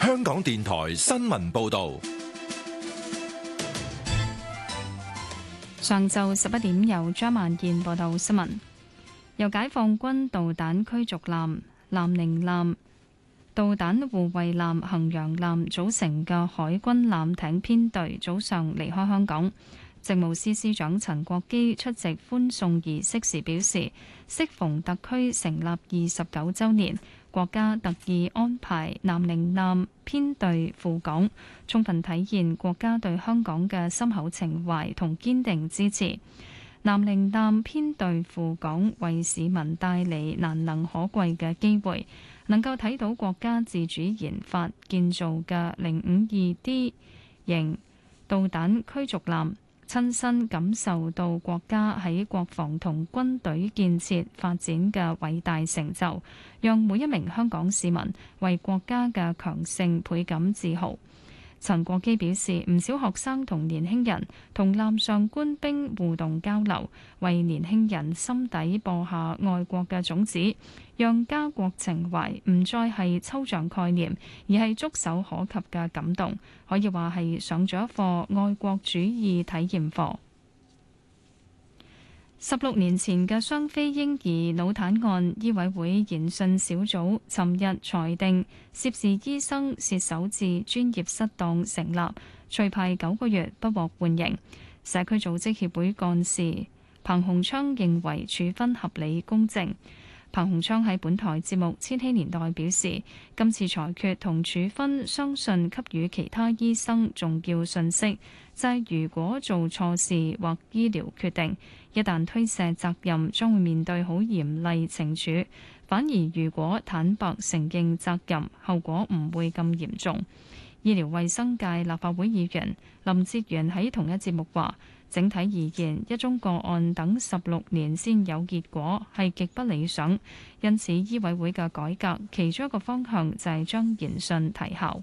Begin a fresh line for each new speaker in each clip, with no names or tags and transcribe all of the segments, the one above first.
香港電台新聞報道。
上晝11點，由張萬燕報道新聞。由解放軍導彈驅逐艦南寧艦、導彈護衛艦衡陽艦組成嘅海軍艦艇編隊早上離開香港。政務司司長陳國基出席歡送儀式時表示，適逢特區成立29週年，國家特意安排南寧艦編隊赴港，充分體現國家對香港嘅深厚情懷同堅定支持。南寧艦編隊赴港，為市民帶嚟難能可貴嘅機會，能夠睇到國家自主研發建造嘅052D 型導彈驅逐艦，親身感受到國家喺國防同軍隊建設發展嘅偉大成就，讓每一名香港市民為國家嘅強盛倍感自豪。陳國基表示，唔少學生同年輕人同艦上官兵互動交流，為年輕人心底播下愛國嘅種子，讓家國情懷唔再係抽象概念，而係觸手可及嘅感動，可以話係上咗一課愛國主義體驗課。16年前嘅雙非嬰兒腦癱案，醫委會研訊小組尋日裁定涉事醫生涉手至專業失當成立，除牌9個月，不獲緩刑。社區組織協會幹事彭鴻昌認為處分合理公正。彭鴻昌喺本台節目《千禧年代》表示，今次裁決同處分相信給予其他醫生重要訊息，就係如果做錯事或醫療決定，一旦推卸責任，將會面對好嚴厲懲處；反而如果坦白承認責任，後果唔會咁嚴重。醫療衛生界立法會議員林哲玄喺同一節目話，整體而言，一宗個案等16年先有結果係極不理想，因此醫委會嘅改革其中一個方向就係將研訊提效。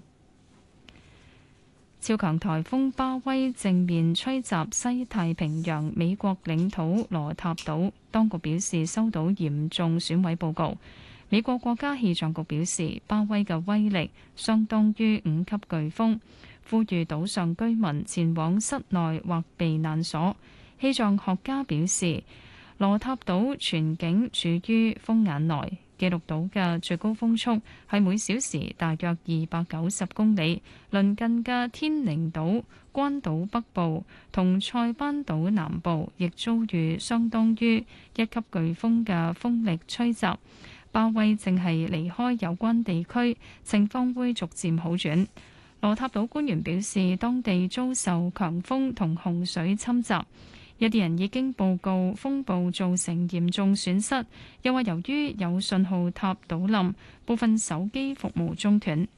超強颱風巴威正面吹襲西太平洋美國領土羅塔島，當局表示收到嚴重損毀報告。美國國家氣象局表示，巴威嘅威力相當於5級颶風，呼籲島上居民前往室內或避難所。氣象學家表示，羅塔島全境處於風眼內，記錄到嘅最高風速係每小時大約290公里。鄰近嘅天寧島、關島北部同塞班島南部亦遭遇相當於1級颶風嘅風力吹襲。巴威正係離開有關地區，情況會逐漸好轉。羅塔島官員表示，當地遭受強風同洪水侵襲，一啲人已經報告風暴造成嚴重損失，又話由於有信號塔倒冧，部分手機服務中斷。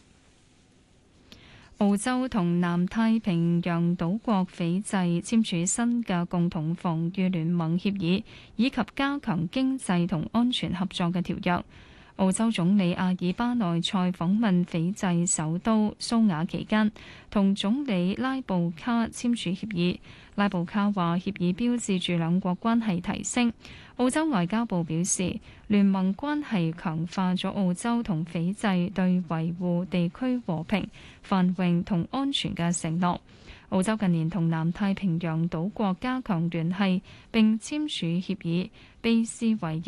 澳洲同南太平洋島國斐濟簽署新嘅共同防禦聯盟協議，以及加強經濟同安全合作嘅條約。澳洲總理阿爾巴內塞訪問斐濟首都蘇瓦期間，同總理拉布卡簽署協議。拉布卡話協議標誌住兩國關係提升。澳洲外交部表示，聯盟關係強化咗澳洲同斐濟對維護地區和平、繁榮同安全嘅承諾。澳洲近年同南太平洋島國加強聯繫並簽署協議，被視為